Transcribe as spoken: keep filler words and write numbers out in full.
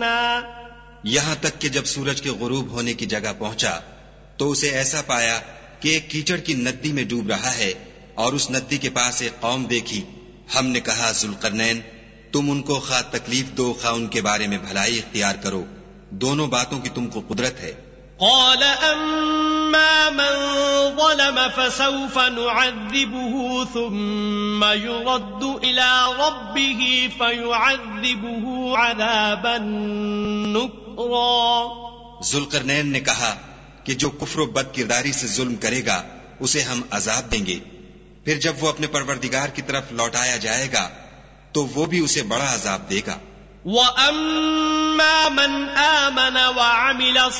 यहाँ तक कि जब सूरज के गुरूब होने की जगह पहुंचा तो उसे ऐसा पाया कि एक कीचड़ की नदी में डूब रहा है और उस नदी के पास एक कौम देखी। हमने कहा, जुल्करनैन, तुम उनको खा तकलीफ दो खा उनके बारे में भलाई इख्तियार करो, दोनों बातों की तुमको कुदरत है। قال أما من ظلم فسوف نعذبه ثم يرد إلى ربه فيعذبه عذابا نكرا। जुल्करनैन ने कहा कि जो कुफ्र बद किरदारी से जुल्म करेगा उसे हम अजाब देंगे, फिर जब वो अपने परवरदिगार की तरफ लौटाया जाएगा तो वो भी उसे बड़ा अजाब देगा। وَأَمَّا مَنْ آمَنَ وَعَمِلَ